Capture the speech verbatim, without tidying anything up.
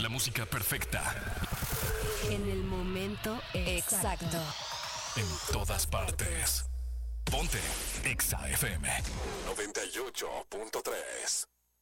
La música perfecta. En el momento exacto. En todas partes. Ponte Exa F M noventa y ocho punto tres.